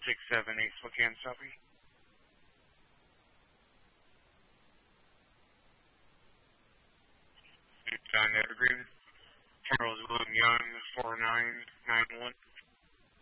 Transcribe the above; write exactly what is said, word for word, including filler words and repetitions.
six seven eight Spokane, copy. John Evergreen. Charles William Young, four nine nine one.